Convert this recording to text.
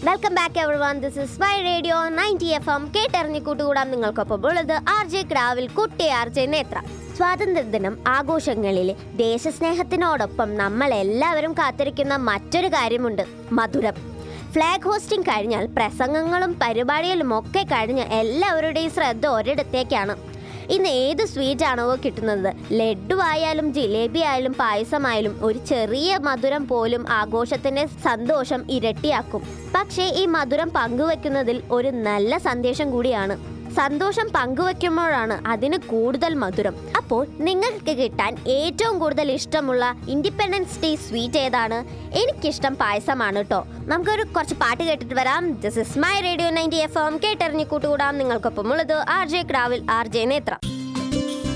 Welcome back everyone. This is my radio 90 FM. കേട്ടറിഞ്ഞ് കൂട്ടുകൂടാം നിങ്ങൾക്കൊപ്പം ഉള്ളത് RJ ക്രാവിൽ കുട്ടി RJ നേത്ര. സ്വാതന്ത്ര്യദിനം ആഘോഷങ്ങളിൽ ദേശസ്നേഹത്തിനോടൊപ്പം നമ്മൾ എല്ലാവരും കാത്തിരിക്കുന്ന മറ്റൊരു കാര്യമുണ്ട്, മധുരം. ഫ്ലാഗ് ഹോസ്റ്റിംഗ് കഴിഞ്ഞാൽ പ്രസംഗങ്ങളും പരിപാടികളും ഒക്കെ കഴിഞ്ഞ് എല്ലാവരുടെയും ശ്രദ്ധ ഒരിടത്തേക്കാണ്. ഇന്ന് ഏത് സ്വീറ്റ് ആണോ കിട്ടുന്നത്, ലഡു ആയാലും ജിലേബി ആയാലും പായസമായാലും ഒരു ചെറിയ മധുരം പോലും ആഘോഷത്തിന്റെ സന്തോഷം ഇരട്ടിയാക്കും. പക്ഷേ ഈ മധുരം പങ്കുവെക്കുന്നതിൽ ഒരു നല്ല സന്ദേശം കൂടിയാണ്. സന്തോഷം പങ്കുവെക്കുമ്പോഴാണ് അതിന് കൂടുതൽ മധുരം. അപ്പോൾ നിങ്ങൾക്ക് കിട്ടാൻ ഏറ്റവും കൂടുതൽ ഇഷ്ടമുള്ള ഇൻഡിപെൻഡൻസ് ഡേ സ്വീറ്റ് ഏതാണ്? എനിക്കിഷ്ടം പായസമാണ് കേട്ടോ. നമുക്കൊരു കുറച്ച് പാട്ട് കേട്ടിട്ട് വരാം. This is my radio 90 FM. കേട്ടറിഞ്ഞ് കൂട്ടുകൂടാം നിങ്ങൾക്കൊപ്പം ഉള്ളത് RJ ക്രാവിൽ RJ നേത്ര.